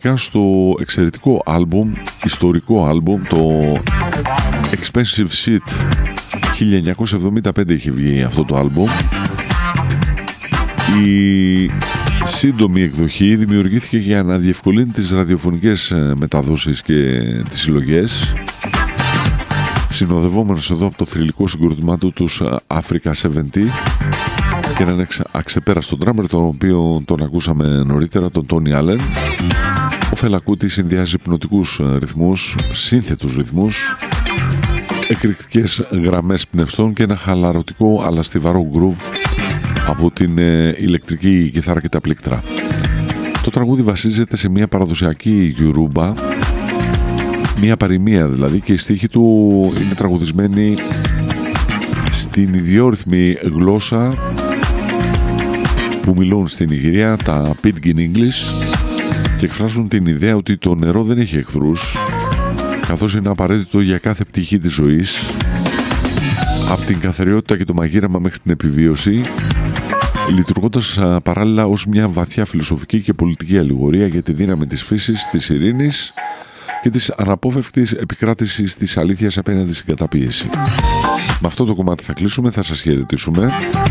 αναφορικά στο εξαιρετικό άλμπουμ, ιστορικό άλμπουμ, το Expensive Shit. 1975 είχε βγει αυτό το άλμπουμ. Η σύντομη εκδοχή δημιουργήθηκε για να διευκολύνει τις ραδιοφωνικές μεταδόσεις και τις συλλογές, συνοδευόμενος εδώ από το θρυλικό συγκρότημά του τους Africa 70 και έναν αξεπέραστο ντράμερ, τον οποίο τον ακούσαμε νωρίτερα, τον Τόνι Άλεν. Ο Φέλα Κούτι συνδυάζει υπνοτικούς ρυθμούς, σύνθετους ρυθμούς, εκρηκτικές γραμμές πνευστών και ένα χαλαρωτικό αλλά στιβαρό groove από την ηλεκτρική κιθάρα και τα πλήκτρα. Το τραγούδι βασίζεται σε μια παραδοσιακή γιουρούμπα, μια παροιμία δηλαδή, και η στίχη του είναι τραγουδισμένη στην ιδιόρυθμη γλώσσα που μιλούν στην Ιγυρία, τα Pidgin English, και εκφράζουν την ιδέα ότι το νερό δεν έχει εχθρούς, καθώς είναι απαραίτητο για κάθε πτυχή της ζωής, από την καθαριότητα και το μαγείρεμα μέχρι την επιβίωση, λειτουργώντας παράλληλα ως μια βαθιά φιλοσοφική και πολιτική αλληγορία για τη δύναμη της φύσης, της ειρήνης και της αναπόφευκτης επικράτησης της αλήθειας απέναντι στην καταπίεση. Με αυτό το κομμάτι θα κλείσουμε, θα σας χαιρετήσουμε.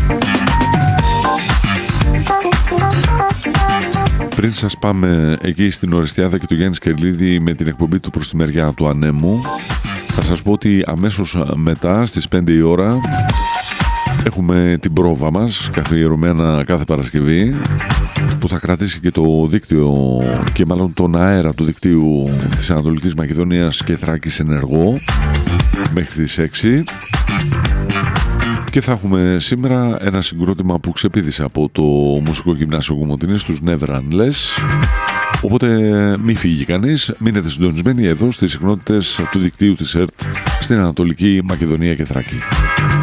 Πριν σας πάμε εκεί στην Ορεστιάδα και το Γιάννη Σκερλίδη με την εκπομπή του προς τη μεριά του Ανέμου, θα σας πω ότι αμέσως μετά στις 5 η ώρα έχουμε την πρόβα μας, καθιερωμένα κάθε Παρασκευή, που θα κρατήσει και το δίκτυο και μάλλον τον αέρα του δικτύου της Ανατολικής Μακεδονίας και Θράκης ενεργό μέχρι τις 6. Και θα έχουμε σήμερα ένα συγκρότημα που ξεπήδησε από το Μουσικό Γυμνάσιο Κομοτηνής, τους Never Unless. Οπότε μη φύγει κανείς, μείνετε συντονισμένοι εδώ στις συχνότητες του δικτύου της ΕΡΤ στην Ανατολική Μακεδονία και Θράκη.